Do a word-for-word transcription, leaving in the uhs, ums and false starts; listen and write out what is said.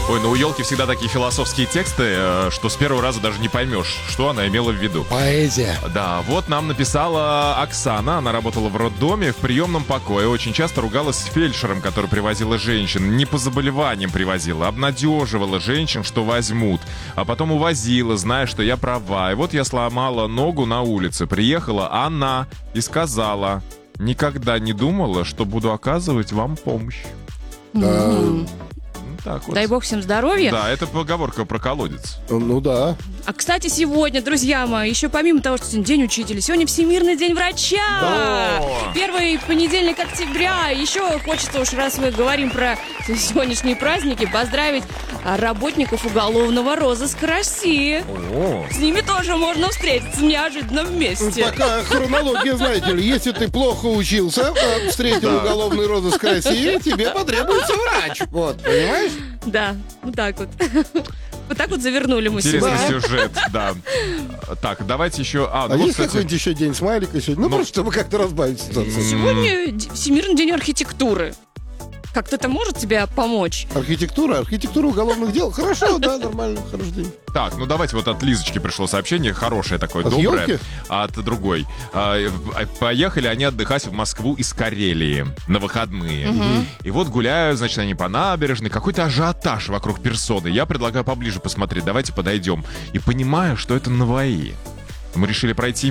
Ой, ну у елки всегда такие философские тексты, что с первого раза даже не поймешь, что она имела в виду. Поэзия. Да, вот нам написала Оксана. Она работала в роддоме, в приемном покое. Очень часто ругалась с фельдшером, который привозила женщин. Не по заболеваниям привозила, обнадеживала женщин, что возьмут. А потом увозила, зная, что я права. И вот я сломала ногу на улице. Приехала она и сказала: никогда не думала, что буду оказывать вам помощь. Да. Так вот. Дай бог всем здоровья. Да, это поговорка про колодец. Ну да. А, кстати, сегодня, друзья мои, еще помимо того, что сегодня День учителя, сегодня Всемирный день врача. Да. Первый понедельник октября. Еще хочется уж, раз мы говорим про сегодняшние праздники, поздравить работников уголовного розыска России. О. С ними тоже можно встретиться неожиданно вместе. Такая хронология, знаете ли, если ты плохо учился, а встретил Да. уголовный розыск России, тебе потребуется врач. Вот, понимаешь? Да, вот так вот. Вот так вот завернули мы Интересный сегодня. сюжет, да. Так, давайте еще... А, А ну вот, есть кстати, какой-нибудь еще день смайлика сегодня? Ну, Ну, просто чтобы как-то разбавить ситуацию. Сегодня д- Всемирный день архитектуры. Как-то это может тебе помочь? Архитектура, архитектура уголовных дел. Хорошо, да, нормально, хороший день. Так, ну давайте вот от Лизочки пришло сообщение, хорошее такое, От доброе. ёлки? А от другой. А, э, Поехали они отдыхать в Москву из Карелии на выходные. И вот гуляют, значит, они по набережной. Какой-то ажиотаж вокруг персоны. Я предлагаю поближе посмотреть. Давайте подойдем. И понимаю, что это Наваи. Мы решили пройти